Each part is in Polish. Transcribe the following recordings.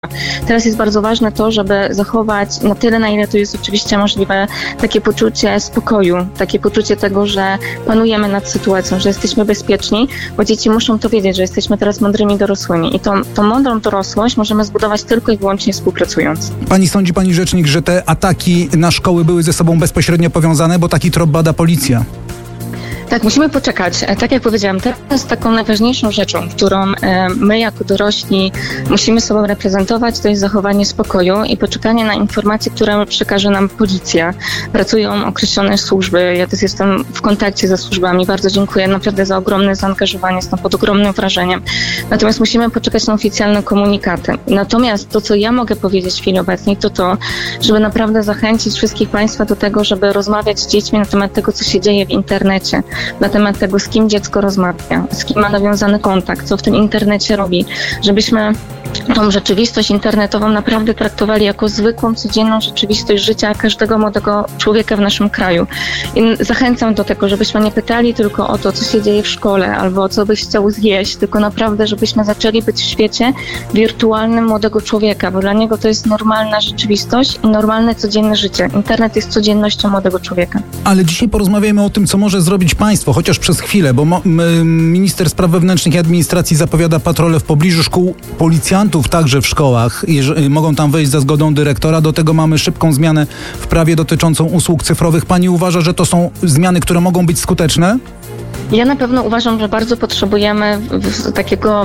Teraz jest bardzo ważne to, żeby zachować na tyle, na ile to jest oczywiście możliwe, takie poczucie spokoju, takie poczucie tego, że panujemy nad sytuacją, że jesteśmy bezpieczni, bo dzieci muszą to wiedzieć, że jesteśmy teraz mądrymi dorosłymi i tą mądrą dorosłość możemy zbudować tylko i wyłącznie współpracując. Sądzi pani rzecznik, że te ataki na szkoły były ze sobą bezpośrednio powiązane, bo taki trop bada policja? Tak, musimy poczekać. Tak jak powiedziałam, teraz taką najważniejszą rzeczą, którą my jako dorośli musimy sobą reprezentować, to jest zachowanie spokoju i poczekanie na informacje, które przekaże nam policja. Pracują określone służby, ja też jestem w kontakcie ze służbami, bardzo dziękuję naprawdę za ogromne zaangażowanie, jestem pod ogromnym wrażeniem. Natomiast musimy poczekać na oficjalne komunikaty. Natomiast to, co ja mogę powiedzieć w chwili obecnej, to, żeby naprawdę zachęcić wszystkich Państwa do tego, żeby rozmawiać z dziećmi na temat tego, co się dzieje w internecie, na temat tego, z kim dziecko rozmawia, z kim ma nawiązany kontakt, co w tym internecie robi, żebyśmy tą rzeczywistość internetową naprawdę traktowali jako zwykłą, codzienną rzeczywistość życia każdego młodego człowieka w naszym kraju. I zachęcam do tego, żebyśmy nie pytali tylko o to, co się dzieje w szkole, albo co byś chciał zjeść, tylko naprawdę, żebyśmy zaczęli być w świecie wirtualnym młodego człowieka, bo dla niego to jest normalna rzeczywistość i normalne, codzienne życie. Internet jest codziennością młodego człowieka. Ale dzisiaj porozmawiajmy o tym, co może zrobić państwo, chociaż przez chwilę, bo minister spraw wewnętrznych i administracji zapowiada patrole w pobliżu szkół, policjantów także w szkołach. Mogą tam wejść za zgodą dyrektora. Do tego mamy szybką zmianę w prawie dotyczącą usług cyfrowych. Pani uważa, że to są zmiany, które mogą być skuteczne? Ja na pewno uważam, że bardzo potrzebujemy takiego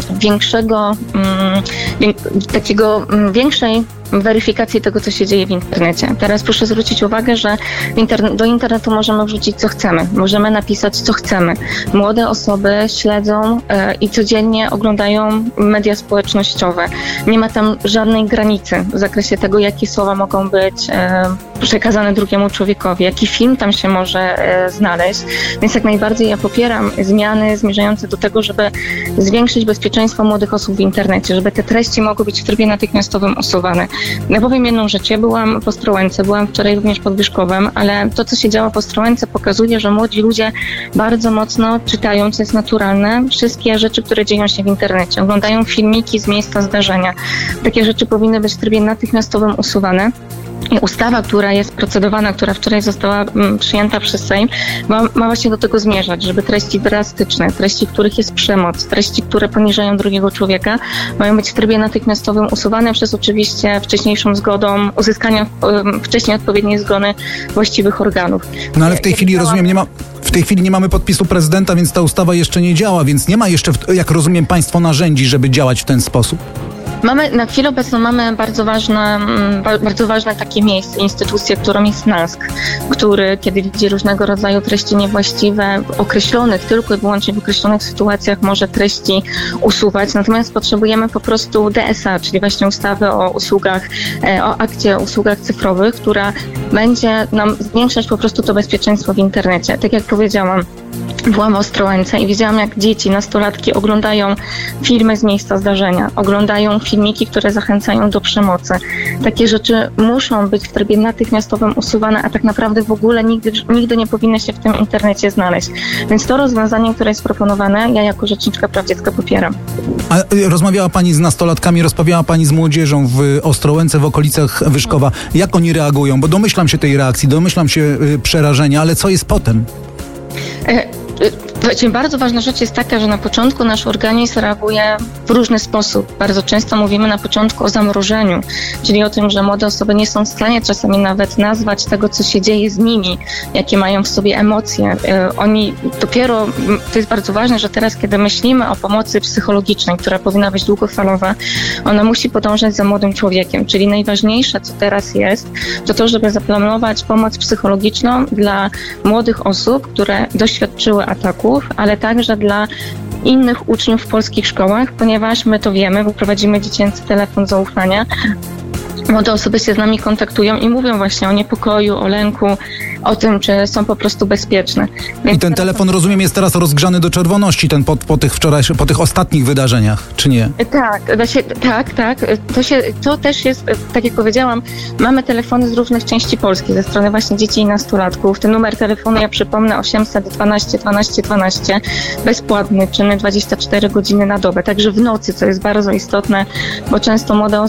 większej weryfikacji tego, co się dzieje w internecie. Teraz proszę zwrócić uwagę, że do internetu możemy wrzucić, co chcemy. Możemy napisać, co chcemy. Młode osoby śledzą i codziennie oglądają media społecznościowe. Nie ma tam żadnej granicy w zakresie tego, jakie słowa mogą być przekazane drugiemu człowiekowi, jaki film tam się może znaleźć. Więc jak najbardziej ja popieram zmiany zmierzające do tego, żeby zwiększyć bezpieczeństwo młodych osób w internecie, żeby te treści mogły być w trybie natychmiastowym usuwane. Ja powiem jedną rzecz, ja byłam w Ostrołęce, byłam wczoraj również pod Wierzchowem, ale to, co się działo w Ostrołęce, pokazuje, że młodzi ludzie bardzo mocno czytają, co jest naturalne, wszystkie rzeczy, które dzieją się w internecie. Oglądają filmiki z miejsca zdarzenia. Takie rzeczy powinny być w trybie natychmiastowym usuwane. I ustawa, która jest procedowana, która wczoraj została przyjęta przez Sejm, ma właśnie do tego zmierzać, żeby treści drastyczne, treści, w których jest przemoc, treści, które poniżają drugiego człowieka, mają być w trybie natychmiastowym usuwane przez oczywiście wcześniejszą zgodą, uzyskania wcześniej odpowiedniej zgody właściwych organów. No ale w tej chwili, rozumiem, w tej chwili nie mamy podpisu prezydenta, więc ta ustawa jeszcze nie działa, więc nie ma jeszcze, jak rozumiem, państwo narzędzi, żeby działać w ten sposób. Na chwilę obecną mamy bardzo ważne takie miejsce, instytucję, którą jest NASK, który, kiedy widzi różnego rodzaju treści niewłaściwe, określonych, tylko i wyłącznie w określonych sytuacjach może treści usuwać. Natomiast potrzebujemy po prostu DSA, czyli właśnie ustawy o akcie o usługach cyfrowych, która będzie nam zwiększać po prostu to bezpieczeństwo w internecie. Tak jak powiedziałam, byłam w Ostrołęce i widziałam, jak dzieci, nastolatki oglądają filmy z miejsca zdarzenia, oglądają filmiki, które zachęcają do przemocy. Takie rzeczy muszą być w trybie natychmiastowym usuwane, a tak naprawdę w ogóle nigdy nie powinny się w tym internecie znaleźć. Więc to rozwiązanie, które jest proponowane, ja jako rzeczniczka praw dziecka popieram. A rozmawiała pani z nastolatkami, rozmawiała pani z młodzieżą w Ostrołęce, w okolicach Wyszkowa. Jak oni reagują? Bo domyślam się tej reakcji, domyślam się przerażenia, ale co jest potem? Bardzo ważna rzecz jest taka, że na początku nasz organizm reaguje w różny sposób. Bardzo często mówimy na początku o zamrożeniu, czyli o tym, że młode osoby nie są w stanie czasami nawet nazwać tego, co się dzieje z nimi, jakie mają w sobie emocje. Oni dopiero, to jest bardzo ważne, że teraz, kiedy myślimy o pomocy psychologicznej, która powinna być długofalowa, ona musi podążać za młodym człowiekiem, czyli najważniejsze, co teraz jest, to, żeby zaplanować pomoc psychologiczną dla młodych osób, które doświadczyły ataków, ale także dla innych uczniów w polskich szkołach, ponieważ my to wiemy, bo prowadzimy dziecięcy telefon zaufania. młode osoby się z nami kontaktują i mówią właśnie o niepokoju, o lęku, o tym, czy są po prostu bezpieczne. I ten telefon, rozumiem, jest teraz rozgrzany do czerwoności, ten po tych ostatnich wydarzeniach, czy nie? Tak. To też jest, tak jak powiedziałam, mamy telefony z różnych części Polski, ze strony właśnie dzieci i nastolatków. Ten numer telefonu, ja przypomnę, 800 12 12 12, bezpłatny, czynny 24 godziny na dobę, także w nocy, co jest bardzo istotne, bo często młode